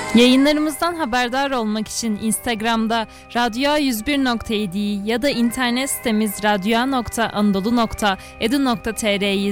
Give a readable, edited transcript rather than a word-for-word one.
Yayınlarımızdan haberdar olmak için Instagram'da radyoa101.7'yi ya da internet sitemiz radyoa.anadolu.edu.tr'yi